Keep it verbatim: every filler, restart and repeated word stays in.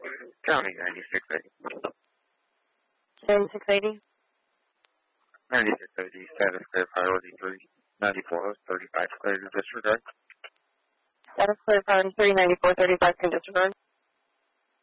County ninety-six eighty. ninety-six eighty? ninety-six eighty, status clear, priority three ninety-four, thirty-five, clear to disregard. Status clear, priority three ninety-four, thirty-five, can disregard.